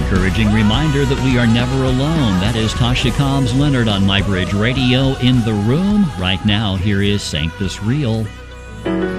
encouraging reminder that we are never alone. That is Tasha Cobbs Leonard on MyBridge Radio in the room. Right now, here is Sanctus Real.